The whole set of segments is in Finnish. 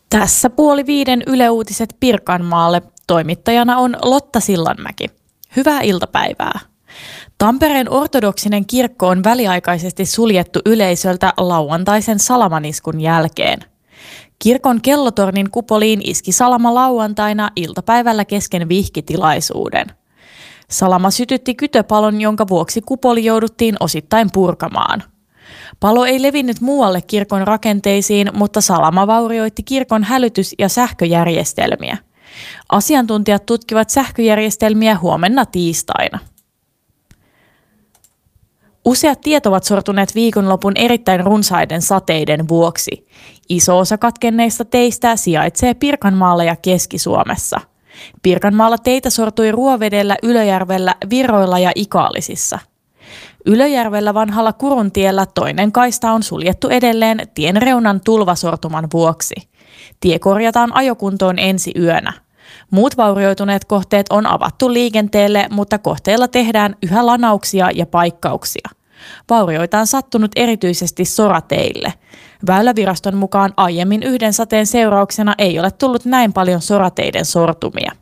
Tässä 4:30 Yle Uutiset Pirkanmaalle. Toimittajana on Lotta Sillanmäki. Hyvää iltapäivää. Tampereen ortodoksinen kirkko on väliaikaisesti suljettu yleisöltä lauantaisen salamaniskun jälkeen. Kirkon kellotornin kupoliin iski salama lauantaina iltapäivällä kesken vihkitilaisuuden. Salama sytytti kytöpalon, jonka vuoksi kupoli jouduttiin osittain purkamaan. Palo ei levinnyt muualle kirkon rakenteisiin, mutta salama vaurioitti kirkon hälytys- ja sähköjärjestelmiä. Asiantuntijat tutkivat sähköjärjestelmiä huomenna tiistaina. Useat tiet ovat sortuneet viikonlopun erittäin runsaiden sateiden vuoksi. Iso osa katkenneista teistä sijaitsee Pirkanmaalla ja Keski-Suomessa. Pirkanmaalla teitä sortui Ruovedellä, Ylöjärvellä, Viroilla ja Ikaalisissa. Ylöjärvellä vanhalla Kuruntiellä toinen kaista on suljettu edelleen tien reunan tulvasortuman vuoksi. Tie korjataan ajokuntoon ensi yönä. Muut vaurioituneet kohteet on avattu liikenteelle, mutta kohteilla tehdään yhä lanauksia ja paikkauksia. Vaurioita on sattunut erityisesti sorateille. Väyläviraston mukaan aiemmin yhden sateen seurauksena ei ole tullut näin paljon sorateiden sortumia.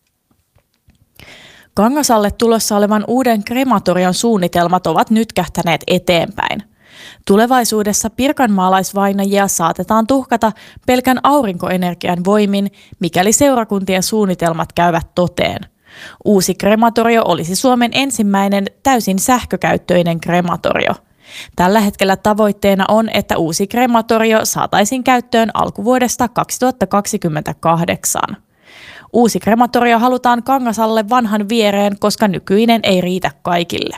Kangasalle tulossa olevan uuden krematorion suunnitelmat ovat nyt kähtäneet eteenpäin. Tulevaisuudessa pirkanmaalaisvainajia saatetaan tuhkata pelkän aurinkoenergian voimin, mikäli seurakuntien suunnitelmat käyvät toteen. Uusi krematorio olisi Suomen ensimmäinen täysin sähkökäyttöinen krematorio. Tällä hetkellä tavoitteena on, että uusi krematorio saataisiin käyttöön alkuvuodesta 2028. Uusi krematorio halutaan Kangasalle vanhan viereen, koska nykyinen ei riitä kaikille.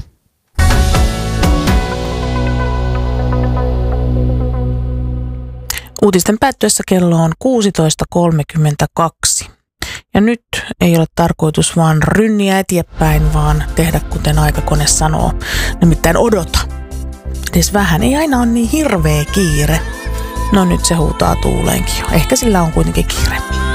Uutisten päättyessä kello on 16.32. Ja nyt ei ole tarkoitus vaan rynniä eteenpäin, vaan tehdä kuten aikakone sanoo. Nimittäin odota. Edes vähän, ei aina ole niin hirveä kiire. No nyt se huutaa tuuleenkin jo. Ehkä sillä on kuitenkin kiire.